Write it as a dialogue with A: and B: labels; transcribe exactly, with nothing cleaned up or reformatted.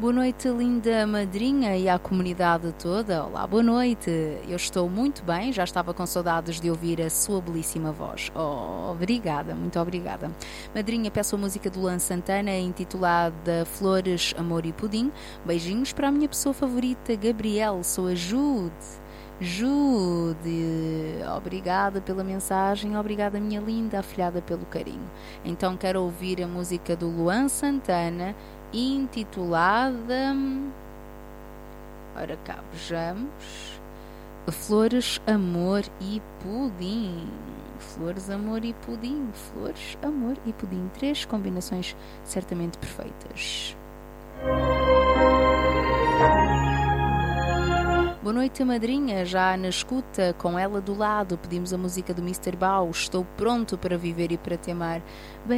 A: Boa noite, linda madrinha e à comunidade toda. Olá, boa noite. Eu estou muito bem, já estava com saudades de ouvir a sua belíssima voz. Oh, obrigada, muito obrigada. Madrinha, peço a música do Luan Santana intitulada Flores, Amor e Pudim. Beijinhos para a minha pessoa favorita, Gabriel. Sou a Jude. Jude, obrigada pela mensagem, obrigada minha linda afilhada pelo carinho. Então quero ouvir a música do Luan Santana intitulada, ora cá, vejamos, Flores, Amor e Pudim. Flores, Amor e Pudim. Flores, Amor e Pudim. Três combinações certamente perfeitas. Boa noite, madrinha. Já na escuta, com ela do lado, pedimos a música do mister Bau. Estou pronto para viver e para te amar.